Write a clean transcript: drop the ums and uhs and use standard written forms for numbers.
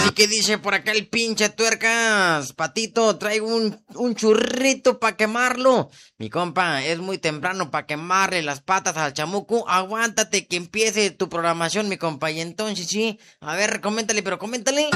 ¿Y qué dice por acá el pinche tuercas? Patito, traigo un churrito para quemarlo. Mi compa, es muy temprano para quemarle las patas al chamuco. Aguántate que empiece tu programación, mi compa. Y entonces sí, a ver, coméntale, pero coméntale.